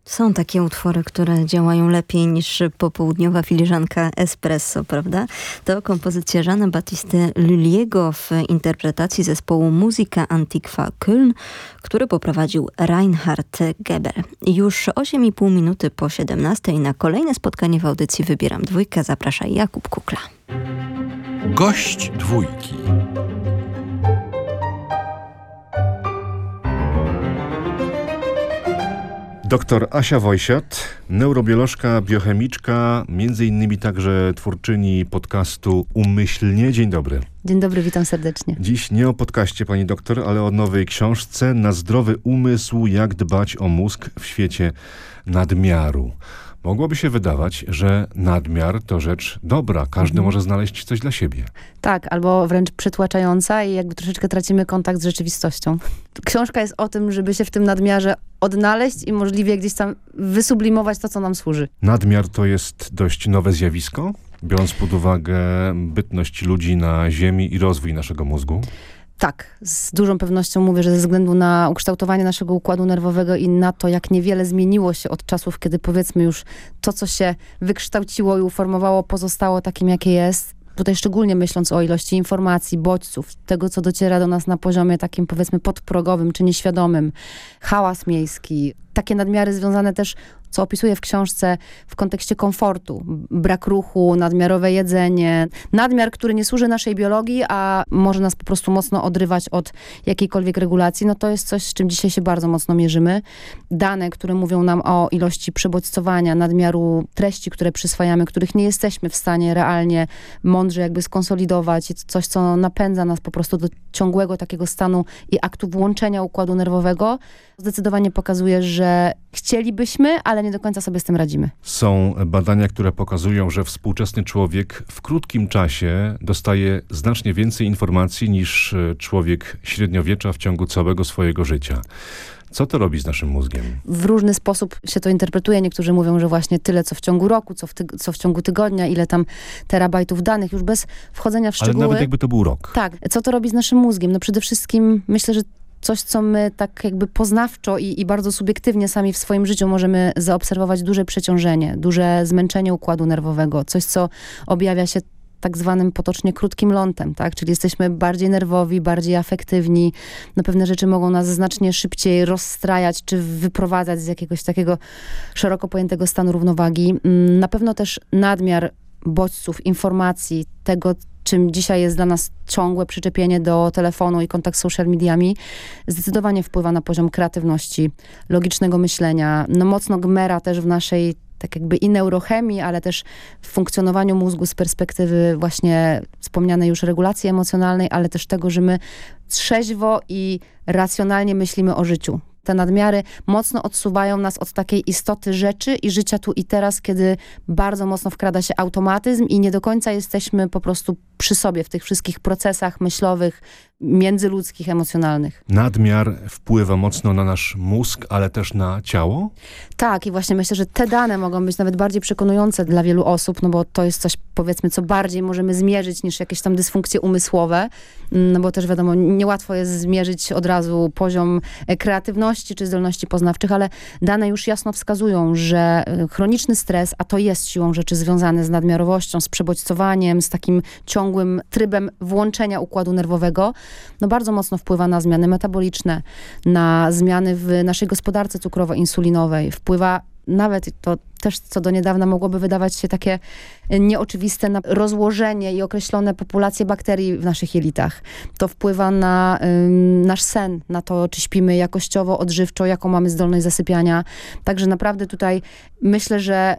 Są takie utwory, które działają lepiej niż popołudniowa filiżanka espresso, prawda? To kompozycja Jeana Baptiste Lully'ego w interpretacji zespołu Musica Antiqua Köln, który poprowadził Reinhard Gebel. Już 8,5 minuty po 17 na kolejne spotkanie w audycji Wybieram Dwójkę zaprasza Jakub Kukla. Gość dwójki. Doktor Asia Wojsiat, neurobiolożka, biochemiczka, między innymi także twórczyni podcastu Umyślnie. Dzień dobry. Dzień dobry, witam serdecznie. Dziś nie o podcaście pani doktor, ale o nowej książce Na zdrowy umysł, jak dbać o mózg w świecie nadmiaru. Mogłoby się wydawać, że nadmiar to rzecz dobra. Każdy może znaleźć coś dla siebie. Tak, albo wręcz przytłaczająca i jakby troszeczkę tracimy kontakt z rzeczywistością. Książka jest o tym, żeby się w tym nadmiarze odnaleźć i możliwie gdzieś tam wysublimować to, co nam służy. Nadmiar to jest dość nowe zjawisko, biorąc pod uwagę bytność ludzi na Ziemi i rozwój naszego mózgu. Tak, z dużą pewnością mówię, że ze względu na ukształtowanie naszego układu nerwowego i na to, jak niewiele zmieniło się od czasów, kiedy powiedzmy już to, co się wykształciło i uformowało, pozostało takim, jakie jest. Tutaj szczególnie myśląc o ilości informacji, bodźców, tego, co dociera do nas na poziomie takim, powiedzmy, podprogowym czy nieświadomym, hałas miejski, takie nadmiary związane też, co opisuję w książce, w kontekście komfortu. Brak ruchu, nadmiarowe jedzenie. Nadmiar, który nie służy naszej biologii, a może nas po prostu mocno odrywać od jakiejkolwiek regulacji, no to jest coś, z czym dzisiaj się bardzo mocno mierzymy. Dane, które mówią nam o ilości przebodźcowania, nadmiaru treści, które przyswajamy, których nie jesteśmy w stanie realnie, mądrze jakby skonsolidować. Coś, co napędza nas po prostu do ciągłego takiego stanu i aktu włączenia układu nerwowego, zdecydowanie pokazuje, że chcielibyśmy, ale nie do końca sobie z tym radzimy. Są badania, które pokazują, że współczesny człowiek w krótkim czasie dostaje znacznie więcej informacji niż człowiek średniowiecza w ciągu całego swojego życia. Co to robi z naszym mózgiem? W różny sposób się to interpretuje. Niektórzy mówią, że właśnie tyle, co w ciągu roku, co w ciągu tygodnia, ile tam terabajtów danych, już bez wchodzenia w szczegóły. Ale nawet jakby to był rok. Tak. Co to robi z naszym mózgiem? No przede wszystkim myślę, że coś, co my tak jakby poznawczo i bardzo subiektywnie sami w swoim życiu możemy zaobserwować, duże przeciążenie, duże zmęczenie układu nerwowego, coś, co objawia się tak zwanym potocznie krótkim lądem, tak? Czyli jesteśmy bardziej nerwowi, bardziej afektywni. No pewne rzeczy mogą nas znacznie szybciej rozstrajać, czy wyprowadzać z jakiegoś takiego szeroko pojętego stanu równowagi. Na pewno też nadmiar bodźców, informacji, tego, czym dzisiaj jest dla nas ciągłe przyczepienie do telefonu i kontakt z social mediami, zdecydowanie wpływa na poziom kreatywności, logicznego myślenia. No mocno gmera też w naszej tak jakby i neurochemii, ale też w funkcjonowaniu mózgu z perspektywy właśnie wspomnianej już regulacji emocjonalnej, ale też tego, że my trzeźwo i racjonalnie myślimy o życiu. Te nadmiary mocno odsuwają nas od takiej istoty rzeczy i życia tu i teraz, kiedy bardzo mocno wkrada się automatyzm i nie do końca jesteśmy po prostu przy sobie w tych wszystkich procesach myślowych, międzyludzkich, emocjonalnych. Nadmiar wpływa mocno na nasz mózg, ale też na ciało? Tak, i właśnie myślę, że te dane mogą być nawet bardziej przekonujące dla wielu osób, no bo to jest coś, powiedzmy, co bardziej możemy zmierzyć niż jakieś tam dysfunkcje umysłowe, no bo też wiadomo, niełatwo jest zmierzyć od razu poziom kreatywności czy zdolności poznawczych, ale dane już jasno wskazują, że chroniczny stres, a to jest siłą rzeczy związane z nadmiarowością, z przebodźcowaniem, z takim ciągłym trybem włączenia układu nerwowego, no bardzo mocno wpływa na zmiany metaboliczne, na zmiany w naszej gospodarce cukrowo-insulinowej. Wpływa nawet, to też co do niedawna mogłoby wydawać się takie nieoczywiste, na rozłożenie i określone populacje bakterii w naszych jelitach. To wpływa na nasz sen, na to, czy śpimy jakościowo, odżywczo, jaką mamy zdolność zasypiania. Także naprawdę tutaj myślę, że